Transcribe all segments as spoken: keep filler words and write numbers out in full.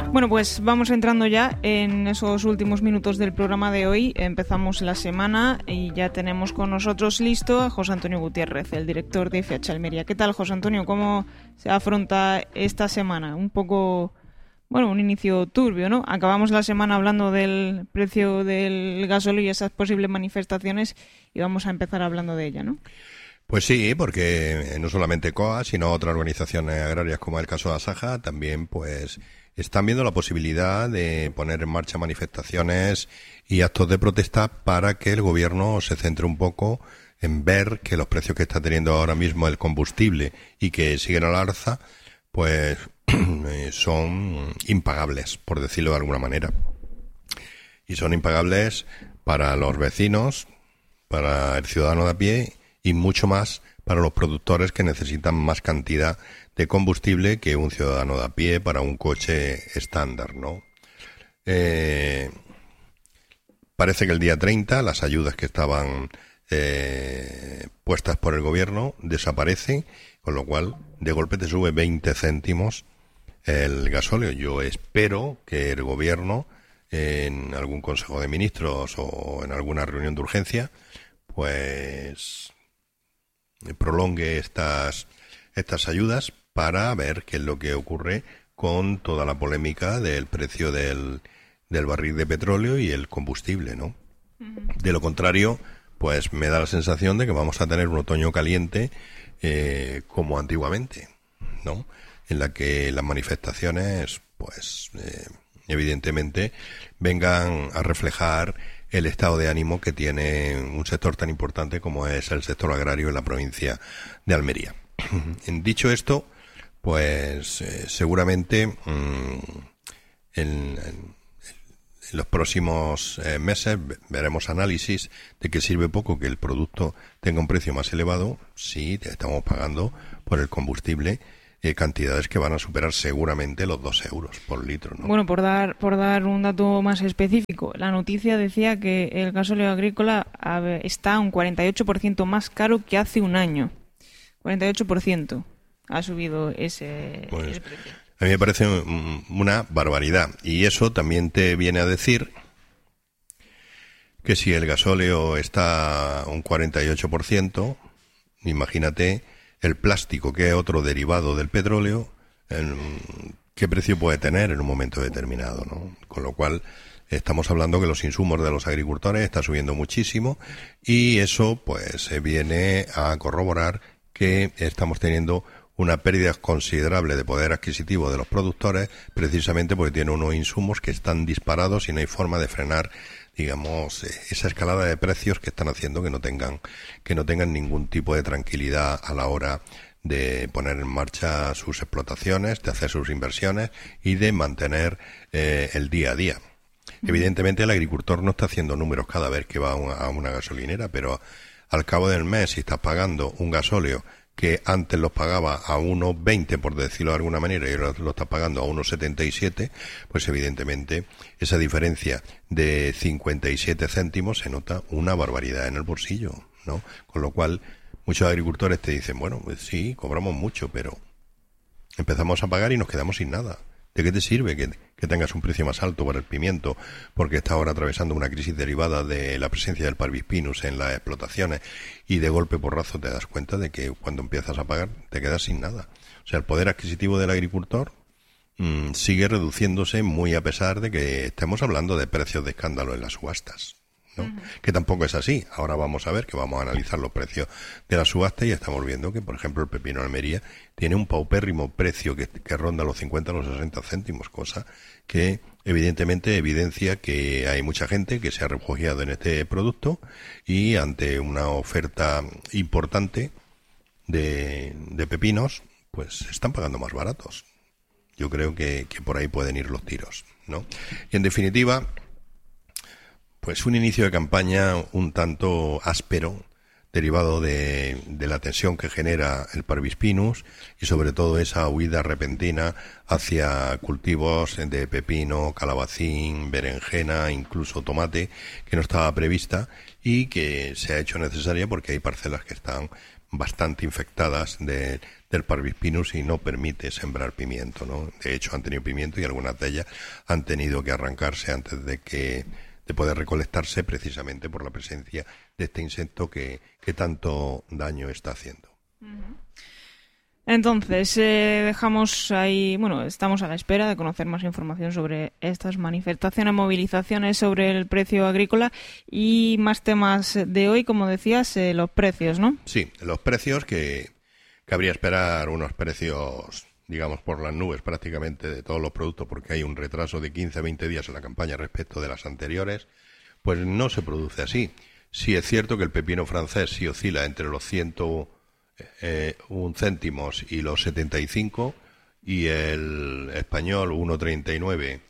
Bueno, pues vamos entrando ya en esos últimos minutos del programa de hoy. Empezamos la semana y ya tenemos con nosotros listo a José Antonio Gutiérrez, el director de F H Almería. ¿Qué tal, José Antonio? ¿Cómo se afronta esta semana? Un poco, bueno, un inicio turbio, ¿no? Acabamos la semana hablando del precio del gasóleo y esas posibles manifestaciones y vamos a empezar hablando de ella, ¿no? Pues sí, porque no solamente C O A, sino otras organizaciones agrarias como el caso de Asaja, también pues están viendo la posibilidad de poner en marcha manifestaciones y actos de protesta para que el gobierno se centre un poco en ver que los precios que está teniendo ahora mismo el combustible y que siguen al alza, pues son impagables, por decirlo de alguna manera. Y son impagables para los vecinos, para el ciudadano de a pie y mucho más para los productores que necesitan más cantidad de combustible que un ciudadano de a pie para un coche estándar, ¿no? Eh, parece que el día treinta las ayudas que estaban eh, puestas por el gobierno desaparecen, con lo cual de golpe te sube veinte céntimos el gasóleo. Yo espero que el gobierno en algún consejo de ministros o en alguna reunión de urgencia pues prolongue estas estas ayudas para ver qué es lo que ocurre con toda la polémica del precio del, del barril de petróleo y el combustible, ¿no? Uh-huh. De lo contrario, pues me da la sensación de que vamos a tener un otoño caliente eh, como antiguamente, ¿no? En la que las manifestaciones, pues eh, evidentemente vengan a reflejar el estado de ánimo que tiene un sector tan importante como es el sector agrario en la provincia de Almería. Dicho esto, pues eh, seguramente mmm, en, en, en los próximos eh, meses veremos análisis de que sirve poco que el producto tenga un precio más elevado si estamos pagando por el combustible Eh, cantidades que van a superar seguramente los dos euros por litro, ¿no? Bueno, por dar por dar un dato más específico, la noticia decía que el gasóleo agrícola ver, está un cuarenta y ocho por ciento más caro que hace un año. cuarenta y ocho por ciento ha subido ese, pues, ese precio. A mí me parece una barbaridad. Y eso también te viene a decir que si el gasóleo está un cuarenta y ocho por ciento, imagínate el plástico, que es otro derivado del petróleo, ¿qué precio puede tener en un momento determinado, ¿no? Con lo cual, estamos hablando que los insumos de los agricultores están subiendo muchísimo y eso, pues, se viene a corroborar que estamos teniendo una pérdida considerable de poder adquisitivo de los productores, precisamente porque tienen unos insumos que están disparados y no hay forma de frenar, digamos, esa escalada de precios que están haciendo que no tengan que no tengan ningún tipo de tranquilidad a la hora de poner en marcha sus explotaciones, de hacer sus inversiones y de mantener eh, el día a día. Mm. Evidentemente el agricultor no está haciendo números cada vez que va a una, a una gasolinera, pero al cabo del mes, si estás pagando un gasóleo que antes los pagaba a uno veinte, por decirlo de alguna manera, y ahora lo está pagando a uno setenta y siete, pues evidentemente esa diferencia de cincuenta y siete céntimos se nota una barbaridad en el bolsillo, ¿no? Con lo cual, muchos agricultores te dicen, bueno, pues sí, cobramos mucho, pero empezamos a pagar y nos quedamos sin nada. ¿De qué te sirve que, que tengas un precio más alto por el pimiento porque está ahora atravesando una crisis derivada de la presencia del Parvispinus en las explotaciones y de golpe porrazo te das cuenta de que cuando empiezas a pagar te quedas sin nada? O sea, el poder adquisitivo del agricultor mmm, sigue reduciéndose muy a pesar de que estemos hablando de precios de escándalo en las subastas, ¿no? Uh-huh. Que tampoco es así. Ahora vamos a ver que vamos a analizar los precios de la subasta y estamos viendo que, por ejemplo, el pepino de Almería tiene un paupérrimo precio que, que ronda los cincuenta a los sesenta céntimos, cosa que evidentemente evidencia que hay mucha gente que se ha refugiado en este producto y ante una oferta importante de, de pepinos, pues están pagando más baratos. Yo creo que, que por ahí pueden ir los tiros, ¿no? Y en definitiva, pues un inicio de campaña un tanto áspero, derivado de, de la tensión que genera el Parvispinus y sobre todo esa huida repentina hacia cultivos de pepino, calabacín, berenjena, incluso tomate, que no estaba prevista y que se ha hecho necesaria porque hay parcelas que están bastante infectadas de, del Parvispinus y no permite sembrar pimiento, ¿no? De hecho, han tenido pimiento y algunas de ellas han tenido que arrancarse antes de que de poder recolectarse, precisamente por la presencia de este insecto que, que tanto daño está haciendo. Uh-huh. Entonces, eh, dejamos ahí, bueno, estamos a la espera de conocer más información sobre estas manifestaciones, movilizaciones sobre el precio agrícola y más temas de hoy, como decías, eh, los precios, ¿no? Sí, los precios que cabría esperar unos precios, digamos, por las nubes prácticamente de todos los productos, porque hay un retraso de quince a veinte días en la campaña respecto de las anteriores, pues no se produce así. Sí es cierto que el pepino francés sí oscila entre los ciento Eh, un céntimos y los setenta y cinco, y el español uno treinta y nueve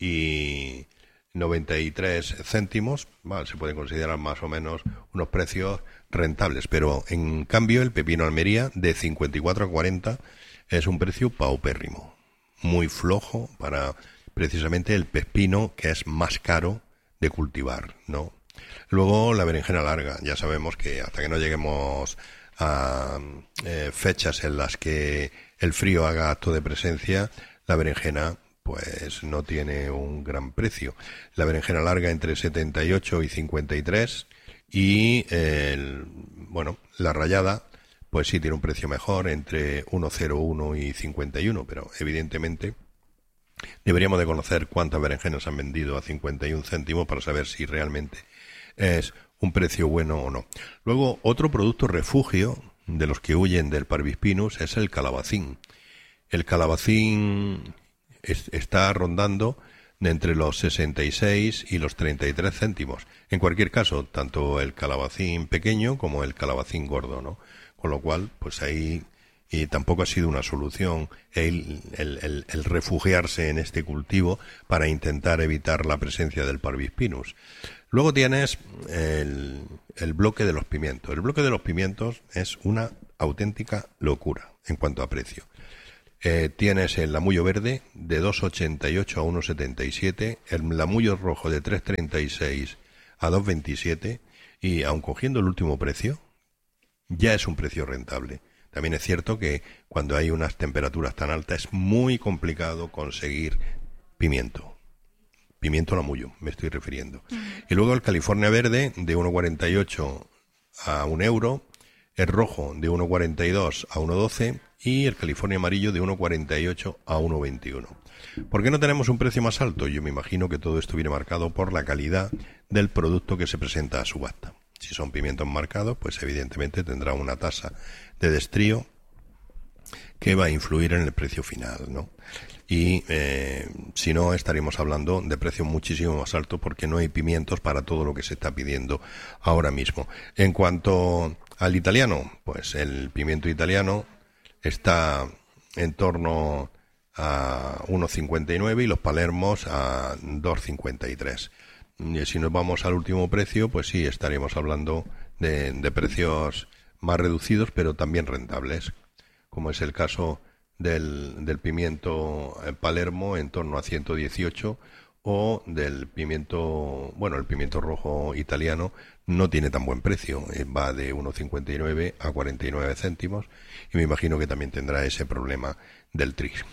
y noventa y tres céntimos. Vale, se pueden considerar más o menos unos precios rentables, pero en cambio el pepino Almería de cincuenta y cuatro a cuarenta es un precio paupérrimo, muy flojo para precisamente el pepino que es más caro de cultivar, ¿no? Luego la berenjena larga, ya sabemos que hasta que no lleguemos a eh, fechas en las que el frío haga acto de presencia, la berenjena pues no tiene un gran precio. La berenjena larga entre setenta y ocho y cincuenta y tres, y el, bueno, la rallada pues sí tiene un precio mejor entre uno coma cero uno y cincuenta y uno, pero evidentemente deberíamos de conocer cuántas berenjenas han vendido a cincuenta y un céntimos para saber si realmente es un precio bueno o no. Luego, otro producto refugio de los que huyen del Parvispinus es el calabacín. El calabacín es, está rondando de entre los sesenta y seis y los treinta y tres céntimos. En cualquier caso, tanto el calabacín pequeño como el calabacín gordo, ¿no? Con lo cual, pues ahí y tampoco ha sido una solución el, el, el, el refugiarse en este cultivo para intentar evitar la presencia del Parvispinus. Luego tienes el, el bloque de los pimientos. El bloque de los pimientos es una auténtica locura en cuanto a precio. Eh, tienes el lamullo verde de dos ochenta y ocho a uno setenta y siete, el lamullo rojo de tres treinta y seis a dos veintisiete, y aun cogiendo el último precio, ya es un precio rentable. También es cierto que cuando hay unas temperaturas tan altas es muy complicado conseguir pimiento. Pimiento lamullo, me estoy refiriendo. Uh-huh. Y luego el California verde de uno cuarenta y ocho a un euro, el rojo de uno cuarenta y dos a uno doce y el California amarillo de uno cuarenta y ocho a uno veintiuno. ¿Por qué no tenemos un precio más alto? Yo me imagino que todo esto viene marcado por la calidad del producto que se presenta a subasta. Si son pimientos marcados, pues evidentemente tendrá una tasa de destrío que va a influir en el precio final, ¿no? Y eh, si no, estaríamos hablando de precios muchísimo más altos porque no hay pimientos para todo lo que se está pidiendo ahora mismo. En cuanto al italiano, pues el pimiento italiano está en torno a uno cincuenta y nueve y los palermos a dos cincuenta y tres. Y si nos vamos al último precio, pues sí, estaríamos hablando de, de precios más reducidos, pero también rentables, como es el caso del, del pimiento Palermo en torno a ciento dieciocho, o del pimiento, bueno, el pimiento rojo italiano no tiene tan buen precio, va de uno cincuenta y nueve a cuarenta y nueve céntimos, y me imagino que también tendrá ese problema del tris.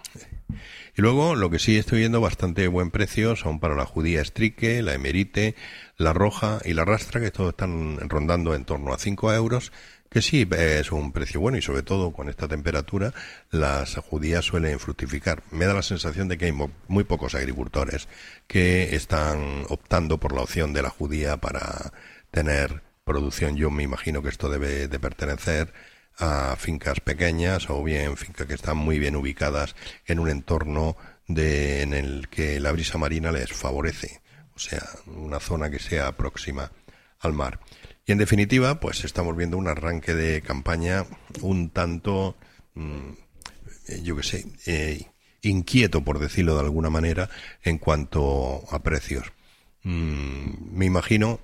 Y luego, lo que sí estoy viendo bastante buen precio son para la judía estrique, la emerite, la roja y la rastra, que todos están rondando en torno a cinco euros, que sí es un precio bueno, y sobre todo con esta temperatura las judías suelen fructificar. Me da la sensación de que hay mo- muy pocos agricultores que están optando por la opción de la judía para tener producción. Yo me imagino que esto debe de pertenecer a fincas pequeñas o bien fincas que están muy bien ubicadas en un entorno de, en el que la brisa marina les favorece, o sea, una zona que sea próxima al mar. Y en definitiva, pues estamos viendo un arranque de campaña un tanto, mmm, yo qué sé, eh, inquieto, por decirlo de alguna manera, en cuanto a precios. Mm, me imagino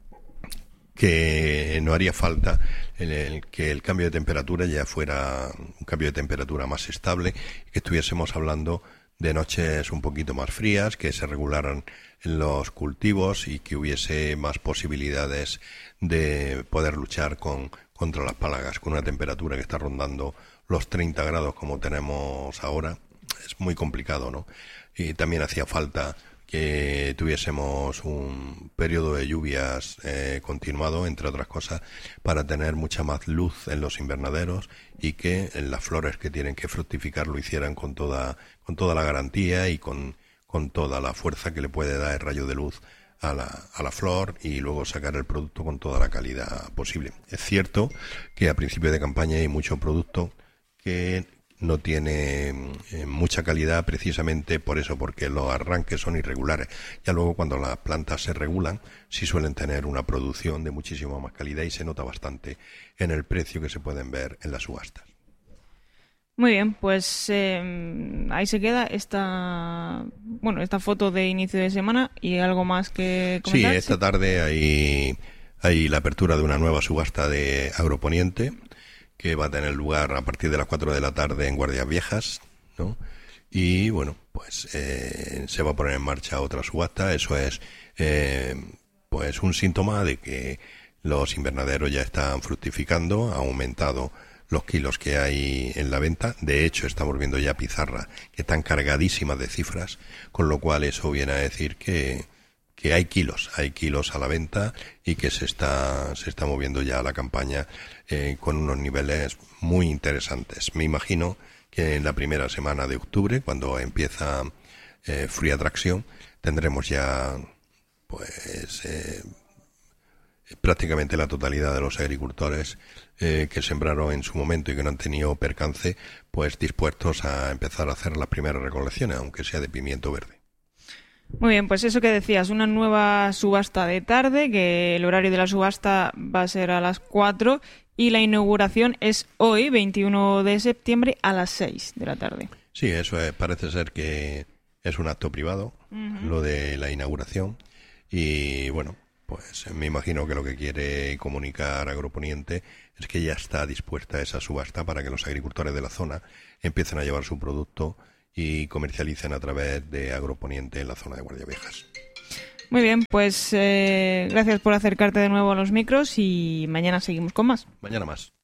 que no haría falta el, el, que el cambio de temperatura ya fuera un cambio de temperatura más estable, que estuviésemos hablando de noches un poquito más frías, que se regularan los cultivos y que hubiese más posibilidades de poder luchar con, contra las plagas, con una temperatura que está rondando los treinta grados como tenemos ahora. Es muy complicado, ¿no? Y también hacía falta que tuviésemos un periodo de lluvias eh, continuado, entre otras cosas, para tener mucha más luz en los invernaderos y que en las flores que tienen que fructificar lo hicieran con toda, con toda la garantía y con, con toda la fuerza que le puede dar el rayo de luz a la, a la flor, y luego sacar el producto con toda la calidad posible. Es cierto que a principio de campaña hay mucho producto que no tiene eh, mucha calidad, precisamente por eso, porque los arranques son irregulares. Ya luego, cuando las plantas se regulan, sí suelen tener una producción de muchísima más calidad y se nota bastante en el precio que se pueden ver en las subastas. Muy bien, pues eh, ahí se queda esta bueno esta foto de inicio de semana. ¿Y algo más que comentar? Sí, esta tarde hay, hay la apertura de una nueva subasta de Agroponiente, que va a tener lugar a partir de las cuatro de la tarde en Guardias Viejas, ¿no? Y bueno, pues eh, se va a poner en marcha otra subasta. Eso es eh, pues un síntoma de que los invernaderos ya están fructificando, ha aumentado los kilos que hay en la venta. De hecho, estamos viendo ya pizarras que están cargadísimas de cifras, con lo cual eso viene a decir que que hay kilos, hay kilos a la venta y que se está se está moviendo ya la campaña eh, con unos niveles muy interesantes. Me imagino que en la primera semana de octubre, cuando empieza eh, Free Attraction, tendremos ya pues eh, prácticamente la totalidad de los agricultores eh, que sembraron en su momento y que no han tenido percance, pues dispuestos a empezar a hacer las primeras recolecciones, aunque sea de pimiento verde. Muy bien, pues eso que decías, una nueva subasta de tarde, que el horario de la subasta va a ser a las cuatro y la inauguración es hoy, veintiuno de septiembre, a las seis de la tarde. Sí, eso es, parece ser que es un acto privado, uh-huh. lo de la inauguración, y bueno, pues me imagino que lo que quiere comunicar Agroponiente es que ya está dispuesta esa subasta para que los agricultores de la zona empiecen a llevar su producto y comercialicen a través de Agroponiente en la zona de Guardias Viejas. Muy bien, pues eh, gracias por acercarte de nuevo a los micros y mañana seguimos con más. Mañana más.